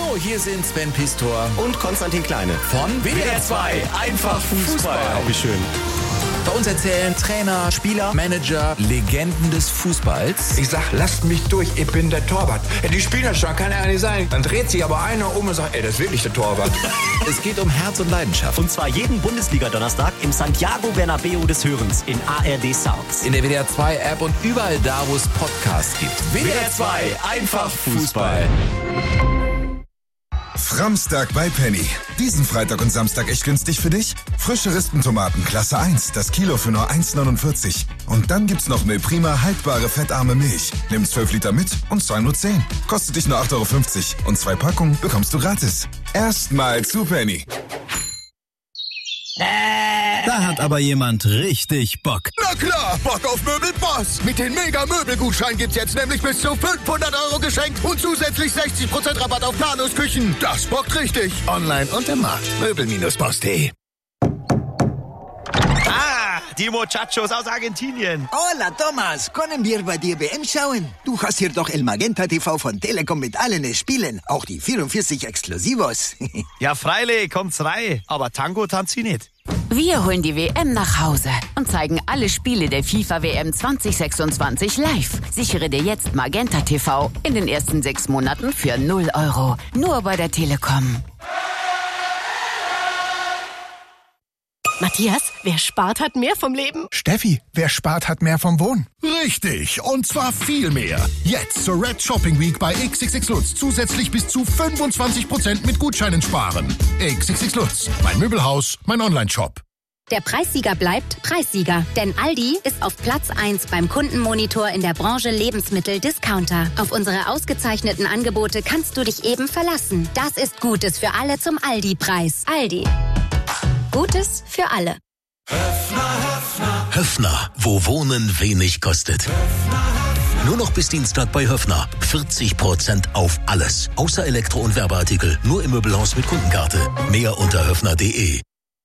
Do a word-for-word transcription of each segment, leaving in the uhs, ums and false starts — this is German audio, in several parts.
Hallo, hier sind Sven Pistor und Konstantin Kleine von W D R zwei. Einfach Fußball. Oh, wie schön. Bei uns erzählen Trainer, Spieler, Manager, Legenden des Fußballs. Ich sag, lasst mich durch, ich bin der Torwart. Die spielen das schon, kann ja nicht sein. Dann dreht sich aber einer um und sagt, ey, das ist wirklich der Torwart. Es geht um Herz und Leidenschaft. Und zwar jeden Bundesliga-Donnerstag im Santiago Bernabeu des Hörens in A R D Sounds. In der W D R zwei App und überall da, wo es Podcasts gibt. W D R zwei, einfach Fußball. Framstag bei Penny. Diesen Freitag und Samstag echt günstig für dich? Frische Rispentomaten Klasse eins, das Kilo für nur eins neunundvierzig. Und dann gibt's noch Milprima haltbare fettarme Milch. Nimm zwölf Liter mit und zahl nur zehn. Kostet dich nur acht Euro fünfzig. Und zwei Packungen bekommst du gratis. Erstmal zu Penny. Da hat aber jemand richtig Bock. Na klar, Bock auf Möbelboss. Mit den Mega-Möbelgutschein gibt's jetzt nämlich bis zu fünfhundert Euro geschenkt und zusätzlich sechzig Prozent Rabatt auf Planungsküchen. Das bockt richtig. Online und im Markt. Möbel Boss punkt de. Ah, die Muchachos aus Argentinien. Hola, Thomas. Können wir bei dir W M schauen? Du hast hier doch El Magenta T V von Telekom mit allen Spielen. Auch die vierundvierzig Exklusivos. Ja, freilich, kommt's rein. Aber Tango tanzt sie nicht. Wir holen die W M nach Hause und zeigen alle Spiele der FIFA W M zwanzig sechsundzwanzig live. Sichere dir jetzt Magenta T V in den ersten sechs Monaten für null Euro. Nur bei der Telekom. Matthias, wer spart, hat mehr vom Leben. Steffi, wer spart, hat mehr vom Wohnen. Richtig, und zwar viel mehr. Jetzt zur Red Shopping Week bei X X X Lutz zusätzlich bis zu fünfundzwanzig Prozent mit Gutscheinen sparen. X X X Lutz, mein Möbelhaus, mein Online-Shop. Der Preissieger bleibt Preissieger, denn Aldi ist auf Platz eins beim Kundenmonitor in der Branche Lebensmittel-Discounter. Auf unsere ausgezeichneten Angebote kannst du dich eben verlassen. Das ist Gutes für alle zum Aldi-Preis. Aldi. Gutes für alle. Höffner, Höffner. Höffner, wo Wohnen wenig kostet. Höffner, Höffner. Nur noch bis Dienstag bei Höffner. vierzig Prozent auf alles. Außer Elektro- und Werbeartikel. Nur im Möbelhaus mit Kundenkarte. Mehr unter höffner punkt de.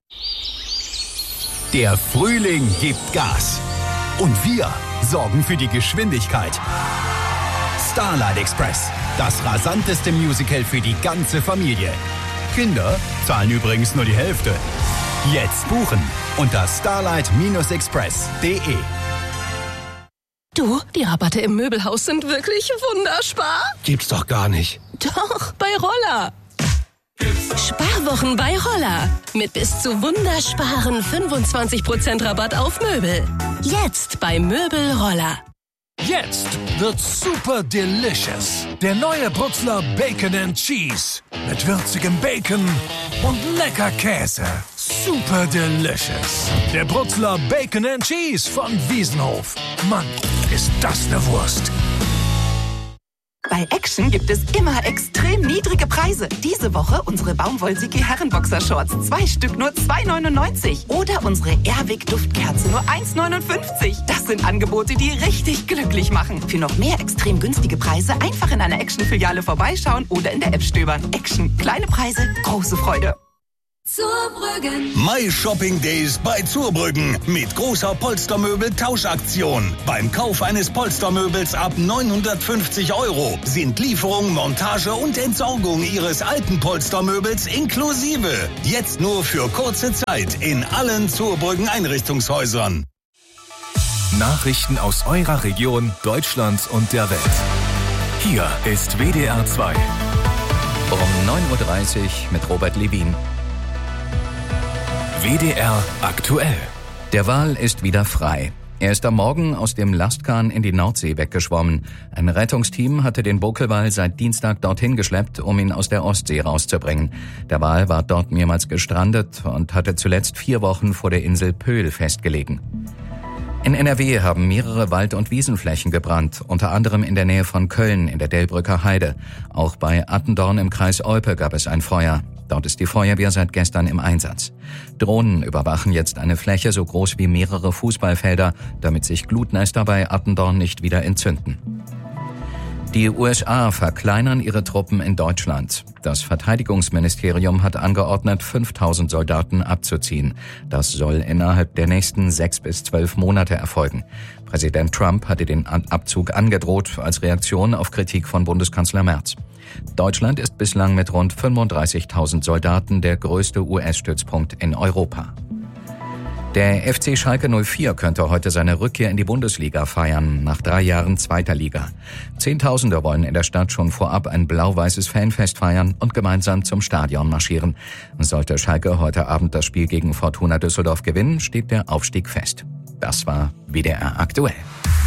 Der Frühling gibt Gas. Und wir sorgen für die Geschwindigkeit. Starlight Express. Das rasanteste Musical für die ganze Familie. Kinder zahlen übrigens nur die Hälfte. Jetzt buchen unter starlight Express punkt de. Du, die Rabatte im Möbelhaus sind wirklich wunderspar. Gibt's doch gar nicht. Doch, bei Roller. Sparwochen bei Roller. Mit bis zu wundersparen fünfundzwanzig Prozent Rabatt auf Möbel. Jetzt bei Möbel Roller. Jetzt wird super delicious. Der neue Brutzler Bacon and Cheese. Mit würzigem Bacon und lecker Käse. Super delicious. Der Brutzler Bacon and Cheese von Wiesenhof. Mann, ist das eine Wurst. Bei Action gibt es immer extrem niedrige Preise. Diese Woche unsere Baumwollsicki Herrenboxershorts. Zwei Stück nur zwei neunundneunzig. Oder unsere Airwick Duftkerze nur eins neunundfünfzig. Das sind Angebote, die richtig glücklich machen. Für noch mehr extrem günstige Preise einfach in einer Action-Filiale vorbeischauen oder in der App stöbern. Action. Kleine Preise, große Freude. Zurbrüggen. My Shopping Days bei Zurbrüggen mit großer Polstermöbel-Tauschaktion. Beim Kauf eines Polstermöbels ab neunhundertfünfzig Euro sind Lieferung, Montage und Entsorgung Ihres alten Polstermöbels inklusive. Jetzt nur für kurze Zeit in allen Zurbrüggen Einrichtungshäusern. Nachrichten aus eurer Region, Deutschland und der Welt. Hier ist W D R zwei. Um neun Uhr dreißig mit Robert Levin. W D R aktuell. Der Wal ist wieder frei. Er ist am Morgen aus dem Lastkahn in die Nordsee weggeschwommen. Ein Rettungsteam hatte den Buckelwal seit Dienstag dorthin geschleppt, um ihn aus der Ostsee rauszubringen. Der Wal war dort mehrmals gestrandet und hatte zuletzt vier Wochen vor der Insel Pöhl festgelegen. In N R W haben mehrere Wald- und Wiesenflächen gebrannt, unter anderem in der Nähe von Köln in der Delbrücker Heide. Auch bei Attendorn im Kreis Olpe gab es ein Feuer. Dort ist die Feuerwehr seit gestern im Einsatz. Drohnen überwachen jetzt eine Fläche so groß wie mehrere Fußballfelder, damit sich Glutnester bei Attendorn nicht wieder entzünden. Die U S A verkleinern ihre Truppen in Deutschland. Das Verteidigungsministerium hat angeordnet, fünftausend Soldaten abzuziehen. Das soll innerhalb der nächsten sechs bis zwölf Monate erfolgen. Präsident Trump hatte den Abzug angedroht als Reaktion auf Kritik von Bundeskanzler Merz. Deutschland ist bislang mit rund fünfunddreißigtausend Soldaten der größte U S-Stützpunkt in Europa. Der F C Schalke null vier könnte heute seine Rückkehr in die Bundesliga feiern, nach drei Jahren zweiter Liga. Zehntausende wollen in der Stadt schon vorab ein blau-weißes Fanfest feiern und gemeinsam zum Stadion marschieren. Sollte Schalke heute Abend das Spiel gegen Fortuna Düsseldorf gewinnen, steht der Aufstieg fest. Das war W D R aktuell.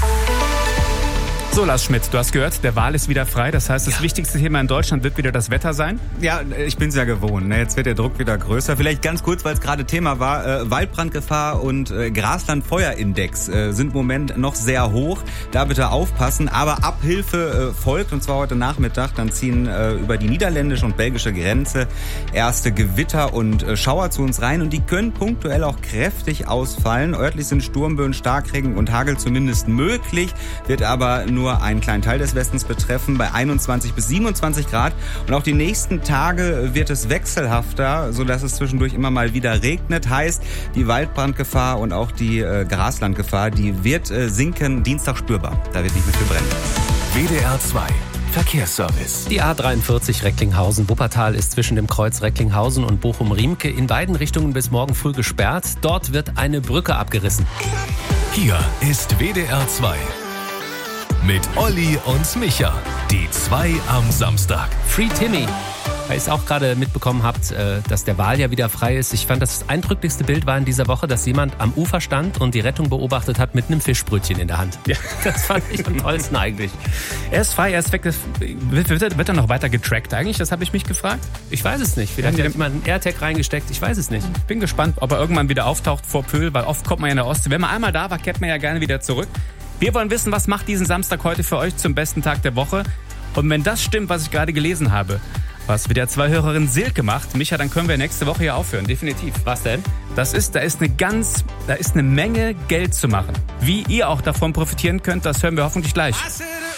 So, Lars Schmidt, du hast gehört, der Wal ist wieder frei. Das heißt, das ja. wichtigste Thema in Deutschland wird wieder das Wetter sein? Ja, ich bin's ja gewohnt. Jetzt wird der Druck wieder größer. Vielleicht ganz kurz, weil es gerade Thema war. Äh, Waldbrandgefahr und äh, Graslandfeuerindex äh, sind im Moment noch sehr hoch. Da bitte aufpassen. Aber Abhilfe äh, folgt, und zwar heute Nachmittag. Dann ziehen äh, über die niederländische und belgische Grenze erste Gewitter und äh, Schauer zu uns rein. Und die können punktuell auch kräftig ausfallen. Örtlich sind Sturmböen, Starkregen und Hagel zumindest möglich, wird aber nur einen kleinen Teil des Westens betreffen, bei einundzwanzig bis siebenundzwanzig Grad. Und auch die nächsten Tage wird es wechselhafter, sodass es zwischendurch immer mal wieder regnet. Heißt, die Waldbrandgefahr und auch die äh, Graslandgefahr, die wird äh, sinken, Dienstag spürbar. Da wird nicht mehr viel brennen. W D R zwei Verkehrsservice. Die A dreiundvierzig Recklinghausen-Wuppertal ist zwischen dem Kreuz Recklinghausen und Bochum-Riemke in beiden Richtungen bis morgen früh gesperrt. Dort wird eine Brücke abgerissen. Hier ist W D R zwei. Mit Olli und Micha. Die zwei am Samstag. Free Timmy. Weil ihr es auch gerade mitbekommen habt, dass der Wal ja wieder frei ist. Ich fand, das eindrücklichste Bild war in dieser Woche, dass jemand am Ufer stand und die Rettung beobachtet hat mit einem Fischbrötchen in der Hand. Ja. Das fand ich am tollsten eigentlich. Er ist frei, er ist weg. Wird, wird, wird er noch weiter getrackt eigentlich? Das habe ich mich gefragt. Ich weiß es nicht. Vielleicht hat jemand einen AirTag reingesteckt. Ich weiß es nicht. Ich bin gespannt, ob er irgendwann wieder auftaucht vor Pöhl, weil oft kommt man ja in der Ostsee. Wenn man einmal da war, kehrt man ja gerne wieder zurück. Wir wollen wissen, was macht diesen Samstag heute für euch zum besten Tag der Woche? Und wenn das stimmt, was ich gerade gelesen habe, was mit der zwei Hörerin Silke macht, Micha, dann können wir nächste Woche hier aufhören, definitiv. Was denn? Das ist, da ist eine ganz, da ist eine Menge Geld zu machen. Wie ihr auch davon profitieren könnt, das hören wir hoffentlich gleich.